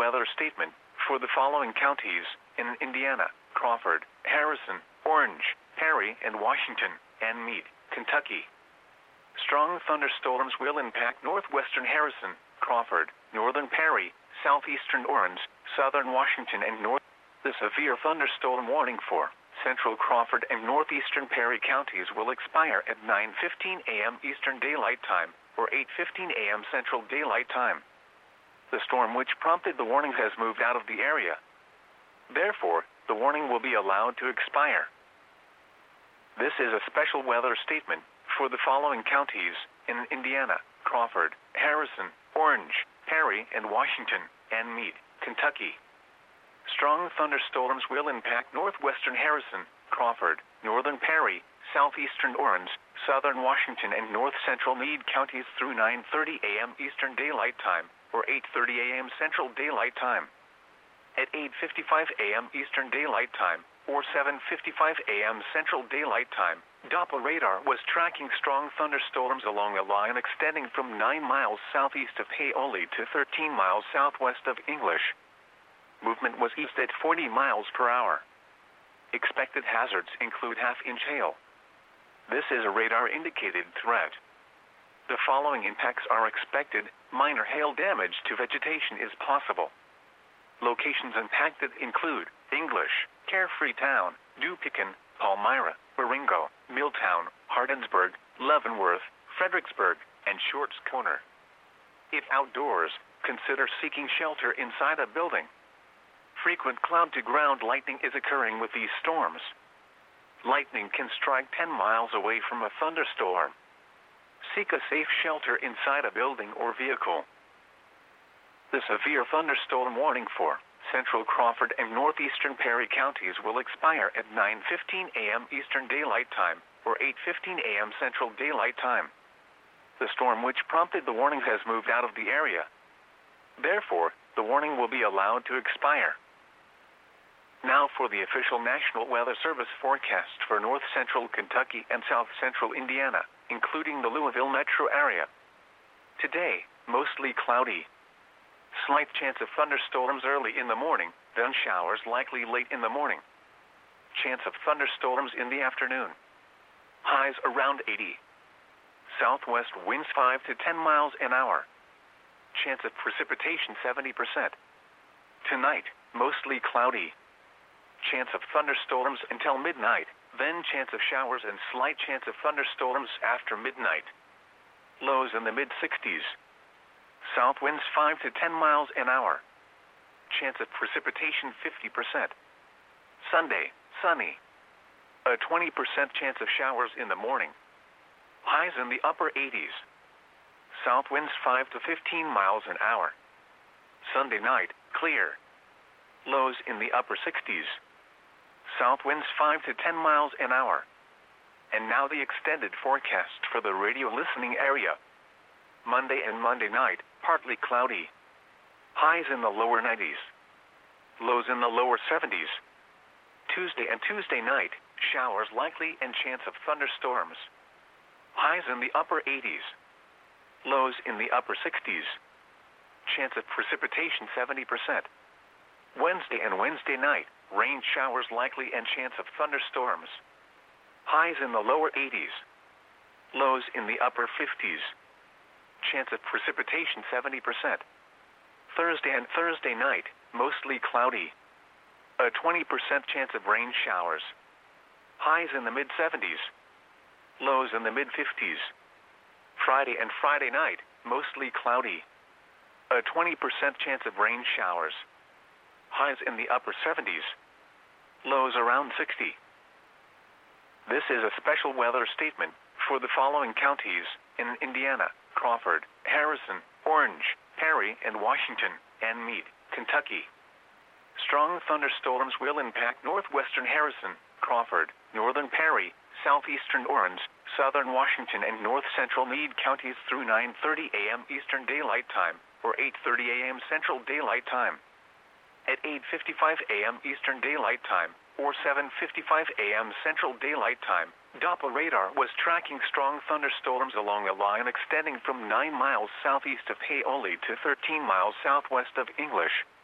weather statement for the following counties in Indiana: Crawford, Harrison, Orange, Perry, and Washington, and Meade, Kentucky. Strong thunderstorms will impact northwestern Harrison, Crawford, northern Perry, southeastern Orange, southern Washington, and north. The severe thunderstorm warning for central Crawford and northeastern Perry counties will expire at 9:15 a.m. Eastern Daylight Time, or 8:15 a.m. Central Daylight Time. The storm which prompted the warning has moved out of the area. Therefore, the warning will be allowed to expire. This is a special weather statement for the following counties in Indiana: Crawford, Harrison, Orange, Perry, and Washington, and Meade, Kentucky. Strong thunderstorms will impact northwestern Harrison, Crawford, northern Perry, southeastern Orange, southern Washington, and north central Meade counties through 9:30 a.m. Eastern Daylight Time, or 8:30 a.m. Central Daylight Time. At 8:55 a.m. Eastern Daylight Time, or 7:55 a.m. Central Daylight Time, Doppler radar was tracking strong thunderstorms along a line extending from 9 miles southeast of Paoli to 13 miles southwest of English. Movement was east at 40 miles per hour. Expected hazards include half-inch hail. This is a radar-indicated threat. The following impacts are expected. Minor hail damage to vegetation is possible. Locations impacted include English, Carefree Town, Dupicon, Palmyra, Baringo, Milltown, Hardinsburg, Leavenworth, Fredericksburg, and Shorts Corner. If outdoors, consider seeking shelter inside a building. Frequent cloud-to-ground lightning is occurring with these storms. Lightning can strike 10 miles away from a thunderstorm. Seek a safe shelter inside a building or vehicle. The severe thunderstorm warning for central Crawford and northeastern Perry counties will expire at 9:15 a.m. Eastern Daylight Time, or 8:15 a.m. Central Daylight Time. The storm which prompted the warning has moved out of the area. Therefore, the warning will be allowed to expire. Now for the official National Weather Service forecast for north-central Kentucky and south-central Indiana, including the Louisville metro area. Today, mostly cloudy. Slight chance of thunderstorms early in the morning, then showers likely late in the morning. Chance of thunderstorms in the afternoon. Highs around 80. Southwest winds 5 to 10 miles an hour. Chance of precipitation 70%. Tonight, mostly cloudy. Chance of thunderstorms until midnight, then chance of showers and slight chance of thunderstorms after midnight. Lows in the mid-60s. South winds 5 to 10 miles an hour. Chance of precipitation 50%. Sunday, sunny. A 20% chance of showers in the morning. Highs in the upper 80s. South winds 5 to 15 miles an hour. Sunday night, clear. Lows in the upper 60s. South winds 5 to 10 miles an hour. And now the extended forecast for the radio listening area. Monday and Monday night, partly cloudy. Highs in the lower 90s. Lows in the lower 70s. Tuesday and Tuesday night, showers likely and chance of thunderstorms. Highs in the upper 80s. Lows in the upper 60s. Chance of precipitation 70%. Wednesday and Wednesday night, rain showers likely and chance of thunderstorms. Highs in the lower 80s. Lows in the upper 50s. Chance of precipitation 70%. Thursday and Thursday night, mostly cloudy. A 20% chance of rain showers. Highs in the mid-70s. Lows in the mid-50s. Friday and Friday night, mostly cloudy. A 20% chance of rain showers. Highs in the upper 70s. Lows around 60. This is a special weather statement for the following counties in Indiana: Crawford, Harrison, Orange, Perry, and Washington, and Meade, Kentucky. Strong thunderstorms will impact northwestern Harrison, Crawford, northern Perry, southeastern Orange, southern Washington, and north-central Meade counties through 9:30 a.m. Eastern Daylight Time, or 8:30 a.m. Central Daylight Time. At 8:55 a.m. Eastern Daylight Time, or 7:55 a.m. Central Daylight Time, Doppler radar was tracking strong thunderstorms along a line extending from 9 miles southeast of Paoli to 13 miles southwest of English.